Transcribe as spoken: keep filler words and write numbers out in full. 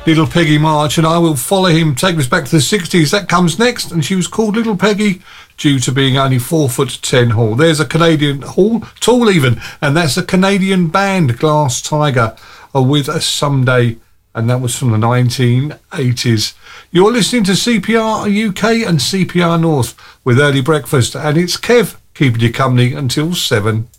Little Peggy March, and I Will Follow Him, take us back to the sixties. That comes next, and she was called Little Peggy due to being only four foot ten tall. There's a Canadian hall, tall even, and that's a Canadian band, Glass Tiger, uh, with a Someday, and that was from the nineteen eighties. You're listening to C P R U K and C P R North with Early Breakfast, and it's Kev keeping you company until seven.